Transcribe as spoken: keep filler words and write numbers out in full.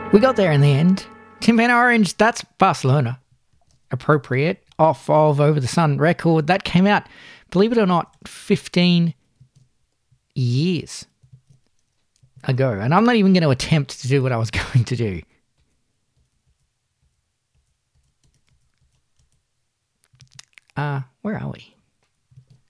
We got there in the end. Tin Pan Orange, that's Barcelona. Appropriate. Off of Over the Sun record. That came out, believe it or not, fifteen years ago. And I'm not even going to attempt to do what I was going to do. Uh, where are we?